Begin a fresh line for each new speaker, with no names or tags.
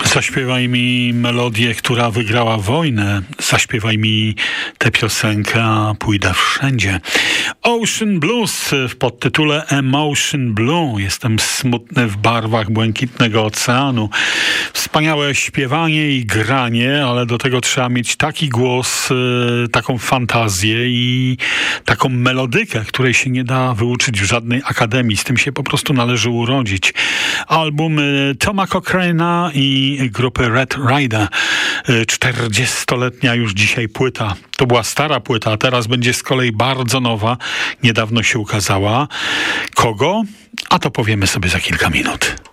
Zaśpiewaj mi melodię, która wygrała wojnę. Zaśpiewaj mi tę piosenkę, a pójdę wszędzie. Ocean Blues w podtytule Emotion Blue. Jestem smutny w barwach błękitnego oceanu. Wspaniałe śpiewanie i granie, ale do tego trzeba mieć taki głos, taką fantazję i taką melodykę, której się nie da wyuczyć w żadnej akademii. Z tym się po prostu należy urodzić. Album Toma Cochrane'a i grupy Red Rider. 40-letnia już dzisiaj płyta. To była stara płyta, a teraz będzie z kolei bardzo nowa. Niedawno się ukazała. Kogo? A to powiemy sobie za kilka minut.